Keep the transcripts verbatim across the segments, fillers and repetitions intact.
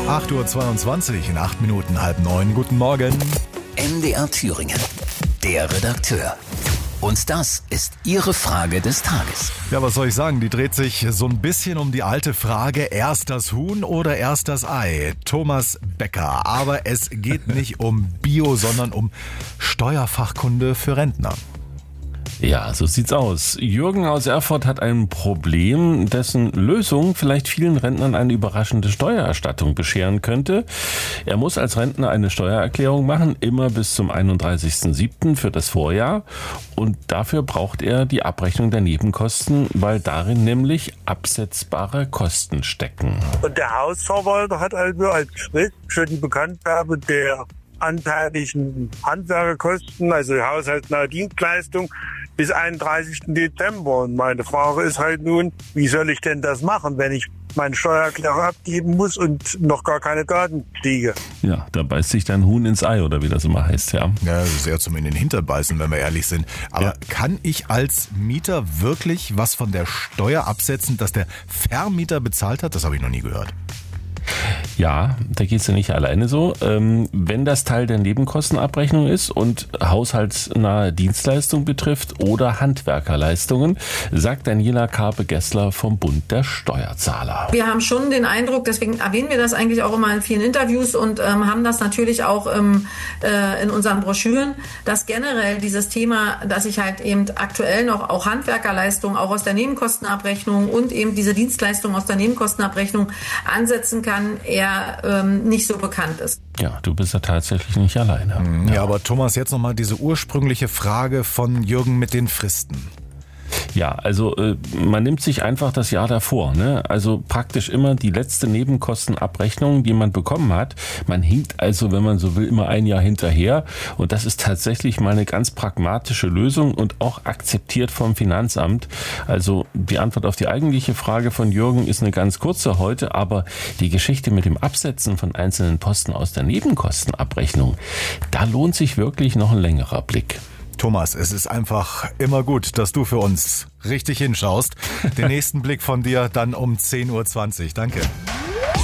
acht Uhr zweiundzwanzig, in acht Minuten halb neun. Guten Morgen. M D R Thüringen, der Redakteur. Und das ist Ihre Frage des Tages. Ja, was soll ich sagen? Die dreht sich so ein bisschen um die alte Frage, erst das Huhn oder erst das Ei? Thomas Becker. Aber es geht nicht um Bio, sondern um Steuerfachkunde für Rentner. Ja, so sieht's aus. Jürgen aus Erfurt hat ein Problem, dessen Lösung vielleicht vielen Rentnern eine überraschende Steuererstattung bescheren könnte. Er muss als Rentner eine Steuererklärung machen, immer bis zum einunddreißigsten siebten für das Vorjahr. Und dafür braucht er die Abrechnung der Nebenkosten, weil darin nämlich absetzbare Kosten stecken. Und der Hausverwalter hat also als Schritt für die Bekanntgabe der anteiligen Handwerkerkosten, also haushaltsnahe Dienstleistung, bis einunddreißigsten Dezember. Und meine Frage ist halt nun, wie soll ich denn das machen, wenn ich meine Steuererklärung abgeben muss und noch gar keine Daten kriege? Ja, da beißt sich dein Huhn ins Ei, oder wie das immer heißt, ja. Ja, das ist eher zum in den Hintern beißen, wenn wir ehrlich sind. Aber ja. Kann ich als Mieter wirklich was von der Steuer absetzen, dass der Vermieter bezahlt hat? Das habe ich noch nie gehört. Ja, da geht's ja nicht alleine so. Ähm, wenn das Teil der Nebenkostenabrechnung ist und haushaltsnahe Dienstleistung betrifft oder Handwerkerleistungen, sagt Daniela Karpe-Gessler vom Bund der Steuerzahler. Wir haben schon den Eindruck, deswegen erwähnen wir das eigentlich auch immer in vielen Interviews und ähm, haben das natürlich auch ähm, äh, in unseren Broschüren, dass generell dieses Thema, dass ich halt eben aktuell noch auch Handwerkerleistungen auch aus der Nebenkostenabrechnung und eben diese Dienstleistung aus der Nebenkostenabrechnung ansetzen kann, eher ähm, nicht so bekannt ist. Ja, du bist ja tatsächlich nicht alleine. Ja, ja, aber Thomas, jetzt nochmal diese ursprüngliche Frage von Jürgen mit den Fristen. Ja, also äh, man nimmt sich einfach das Jahr davor, ne? Also praktisch immer die letzte Nebenkostenabrechnung, die man bekommen hat. Man hinkt also, wenn man so will, immer ein Jahr hinterher. Und das ist tatsächlich mal eine ganz pragmatische Lösung und auch akzeptiert vom Finanzamt. Also die Antwort auf die eigentliche Frage von Jürgen ist eine ganz kurze heute, aber die Geschichte mit dem Absetzen von einzelnen Posten aus der Nebenkostenabrechnung, da lohnt sich wirklich noch ein längerer Blick. Thomas, es ist einfach immer gut, dass du für uns richtig hinschaust. Den nächsten Blick von dir dann um zehn Uhr zwanzig. Danke.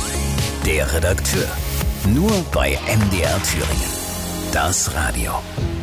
Der Redakteur. Nur bei M D R Thüringen. Das Radio.